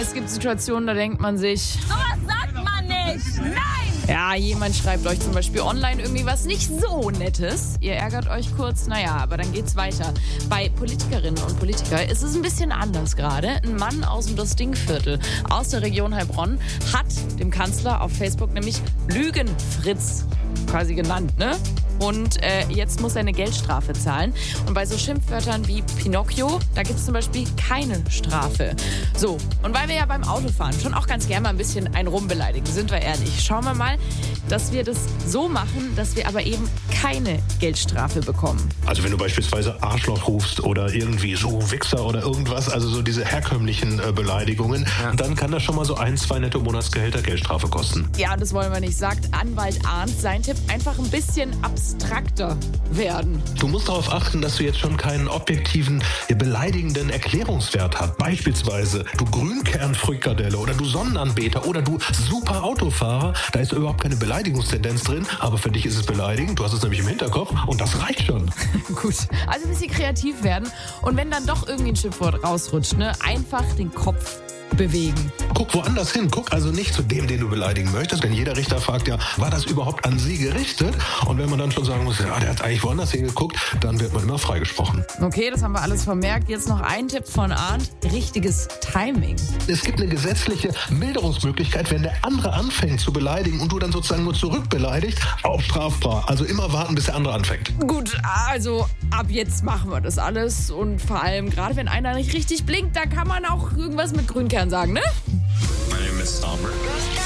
es gibt Situationen, da denkt man sich... Sowas sagt man nicht! Nein! Ja, jemand schreibt euch zum Beispiel online irgendwie was nicht so Nettes. Ihr ärgert euch kurz, naja, aber dann geht's weiter. Bei Politikerinnen und Politikern ist es ein bisschen anders gerade. Ein Mann aus dem Das-Ding-Viertel aus der Region Heilbronn hat dem Kanzler auf Facebook nämlich Lügenfritz quasi genannt, ne? Und jetzt muss er eine Geldstrafe zahlen. Und bei so Schimpfwörtern wie Pinocchio, da gibt es zum Beispiel keine Strafe. So, und weil wir ja beim Autofahren schon auch ganz gerne mal ein bisschen einen rumbeleidigen, sind wir ehrlich, schauen wir mal, dass wir das so machen, dass wir aber eben keine Geldstrafe bekommen. Also wenn du beispielsweise Arschloch rufst oder irgendwie so Wichser oder irgendwas, also so diese herkömmlichen Beleidigungen, dann kann das schon mal so 1-2 netto Monatsgehälter Geldstrafe kosten. Ja, das wollen wir nicht, sagt Anwalt Arndt. Sein Tipp, einfach ein bisschen abstrakter werden. Du musst darauf achten, dass du jetzt schon keinen objektiven, beleidigenden Erklärungswert hast. Beispielsweise du Grünkernfrikadelle oder du Sonnenanbeter oder du super Autofahrer. Da ist überhaupt keine Beleidigungstendenz drin, aber für dich ist es beleidigend. Du hast es nämlich im Hinterkopf und das reicht schon. Gut, also ein bisschen kreativ werden und wenn dann doch irgendwie ein Schimpfwort rausrutscht, ne, einfach den Kopf bewegen. Guck woanders hin, guck also nicht zu dem, den du beleidigen möchtest, denn jeder Richter fragt ja, war das überhaupt an sie gerichtet? Und wenn man dann schon sagen muss, ja, der hat eigentlich woanders hingeguckt, dann wird man immer freigesprochen. Okay, das haben wir alles vermerkt. Jetzt noch ein Tipp von Arndt, richtiges Timing. Es gibt eine gesetzliche Milderungsmöglichkeit, wenn der andere anfängt zu beleidigen und du dann sozusagen nur zurückbeleidigt, auch strafbar. Also immer warten, bis der andere anfängt. Gut, also ab jetzt machen wir das alles und vor allem, gerade wenn einer nicht richtig blinkt, da kann man auch irgendwas mit Grünkern sagen, ne? My name is Albert.